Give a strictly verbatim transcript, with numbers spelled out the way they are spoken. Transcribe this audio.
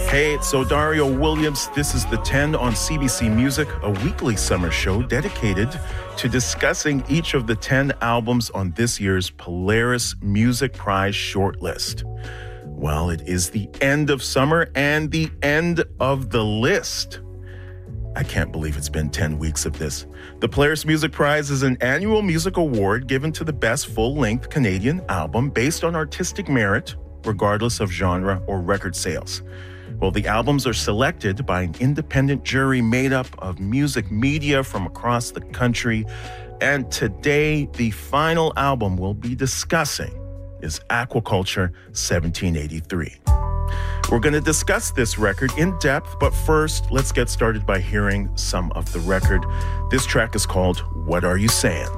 Hey, it's Odario Williams. This is The ten on C B C Music, a weekly summer show dedicated to discussing each of the ten albums on this year's Polaris Music Prize shortlist. Well, it is the end of summer and the end of the list. I can't believe it's been ten weeks of this. The Polaris Music Prize is an annual music award given to the best full-length Canadian album based on artistic merit, regardless of genre or record sales. Well, the albums are selected by an independent jury made up of music media from across the country. And today, the final album we'll be discussing is Aquaculture seventeen eighty-three. We're going to discuss this record in depth, but first, let's get started by hearing some of the record. This track is called What Are You Saying?